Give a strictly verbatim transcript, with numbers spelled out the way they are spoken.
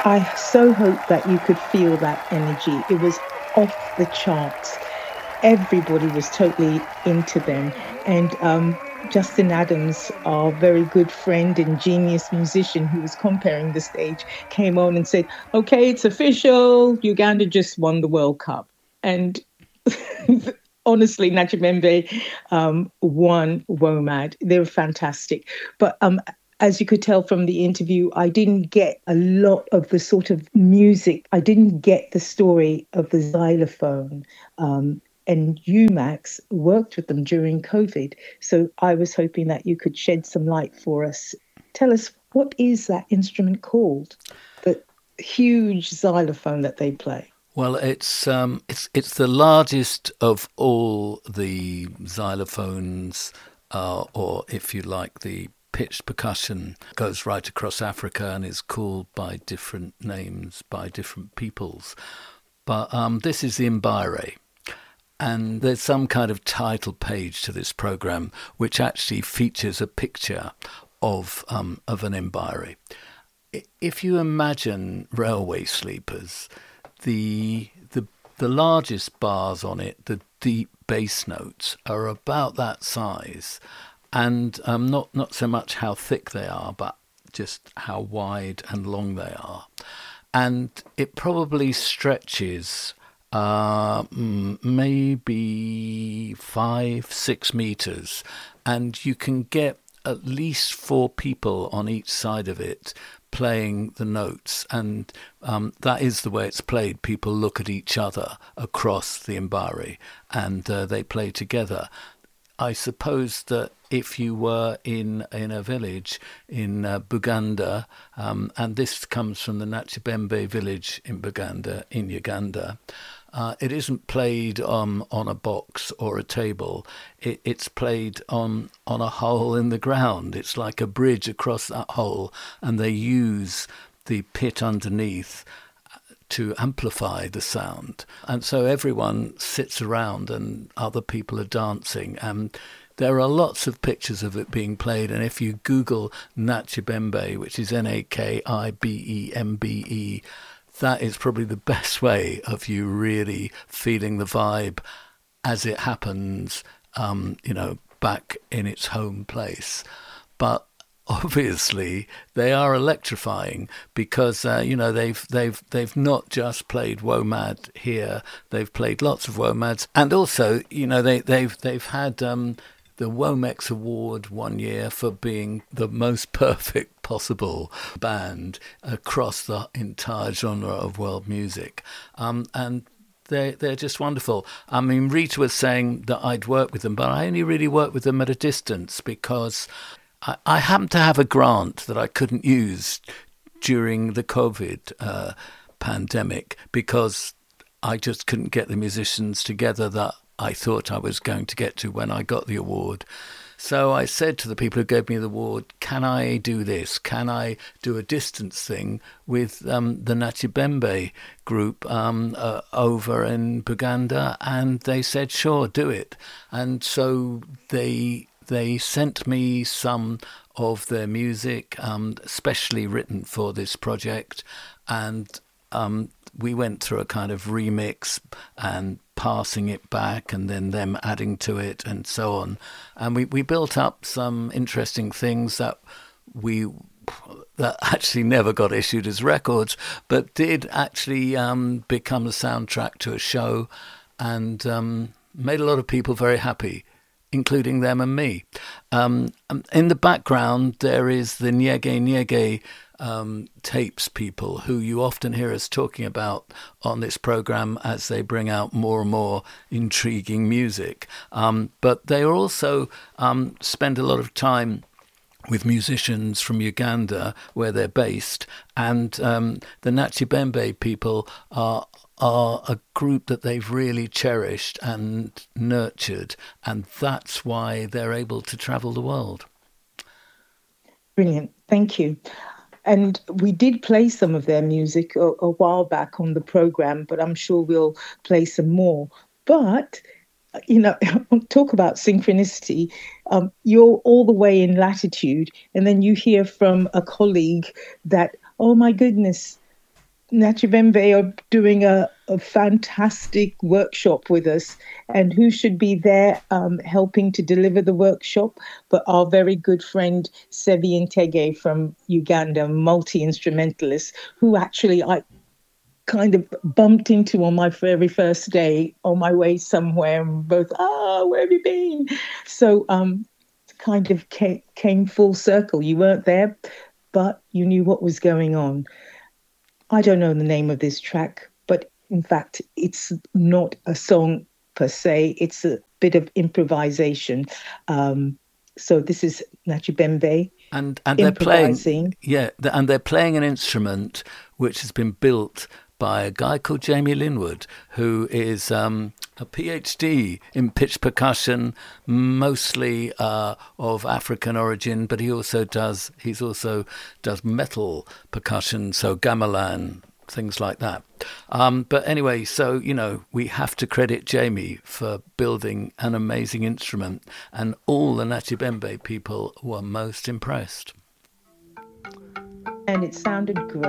I so hope that you could feel that energy. It was off the charts. Everybody was totally into them. And um, Justin Adams, our very good friend and genius musician who was comparing the stage, came on and said, "Okay, it's official. Uganda just won the World Cup." And honestly, Nachimembe um, won WOMAD. They were fantastic. But um, as you could tell from the interview, I didn't get a lot of the sort of music. I didn't get the story of the xylophone. Um, and you, Max, worked with them during COVID. So I was hoping that you could shed some light for us. Tell us, what is that instrument called? The huge xylophone that they play. Well, it's um, it's it's the largest of all the xylophones, uh, or if you like, the pitched percussion. Goes right across Africa and is called by different names by different peoples. But um, this is the mbare. And there's some kind of title page to this program which actually features a picture of um, of an mbare. If you imagine railway sleepers, the the the largest bars on it, the deep bass notes, are about that size, and um, not not so much how thick they are, but just how wide and long they are, and it probably stretches uh, maybe five, six meters, and you can get at least four people on each side of it playing the notes, and um, that is the way it's played. People look at each other across the mbare, and uh, they play together. I suppose that if you were in in a village in uh, Buganda, um, and this comes from the Nachibembe village in Buganda, in Uganda, uh, it isn't played um, on a box or a table. It, it's played on on a hole in the ground. It's like a bridge across that hole, and they use the pit underneath to amplify the sound. And so everyone sits around and other people are dancing. And there are lots of pictures of it being played. And if you Google Nachibembe, which is N A K I B E M B E, that is probably the best way of you really feeling the vibe as it happens, um, you know, back in its home place. But obviously, they are electrifying because uh, you know they've they've they've not just played WOMAD here; they've played lots of WOMADs, and also you know they they've they've had um, the Womex Award one year for being the most perfect possible band across the entire genre of world music, um, and. They're, they're just wonderful. I mean, Rita was saying that I'd work with them, but I only really work with them at a distance because I, I happened to have a grant that I couldn't use during the COVID uh, pandemic because I just couldn't get the musicians together that I thought I was going to get to when I got the award. So I said to the people who gave me the award, can I do this? Can I do a distance thing with um, the Nachibembe group um, uh, over in Buganda? And they said, sure, do it. And so they they sent me some of their music, um, specially written for this project. And um, we went through a kind of remix and passing it back and then them adding to it and so on. And we, we built up some interesting things that we that actually never got issued as records, but did actually um, become the soundtrack to a show and um, made a lot of people very happy, including them and me. Um, in the background, there is the Nyege Nyege Um, tapes people who you often hear us talking about on this program as they bring out more and more intriguing music. Um, but they also um, spend a lot of time with musicians from Uganda, where they're based, and um, the Nachibembe people are are a group that they've really cherished and nurtured, and that's why they're able to travel the world. Brilliant, thank you. And we did play some of their music a, a while back on the program, but I'm sure we'll play some more. But, you know, talk about synchronicity. Um, you're all the way in latitude, and then you hear from a colleague that, oh my goodness, Nachibembe are doing a, a fantastic workshop with us. And who should be there um, helping to deliver the workshop but our very good friend Sevi Ntege from Uganda, multi-instrumentalist, who actually I kind of bumped into on my very first day on my way somewhere, and both, ah, where have you been? So um, kind of came, came full circle. You weren't there, but you knew what was going on. I don't know the name of this track, but in fact, it's not a song per se. It's a bit of improvisation. Um, so this is Nachibembe and and they're playing, yeah, and they're playing an instrument which has been built by a guy called Jamie Linwood, who is um, a PhD in pitch percussion, mostly uh, of African origin, but he also does he's also does metal percussion, so gamelan, things like that. Um, but anyway, so, you know, we have to credit Jamie for building an amazing instrument, and all the Nachibembe people were most impressed. And it sounded great.